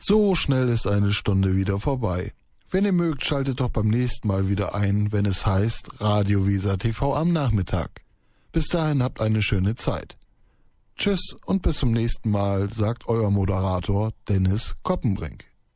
So schnell ist eine Stunde wieder vorbei. Wenn ihr mögt, schaltet doch beim nächsten Mal wieder ein, wenn es heißt Radio Weser TV am Nachmittag. Bis dahin habt eine schöne Zeit. Tschüss und bis zum nächsten Mal, sagt euer Moderator Dennis Koppenbrink.